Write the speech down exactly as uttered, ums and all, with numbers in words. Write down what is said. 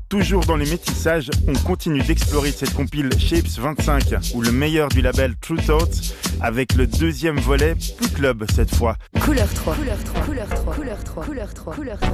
Toujours dans les métissages, on continue d'explorer cette compile Shapes vingt-cinq, ou le meilleur du label True Thoughts, avec le deuxième volet, plus club cette fois. Couleur trois. Couleur trois. Couleur trois. Couleur trois. Couleur trois. Couleur trois.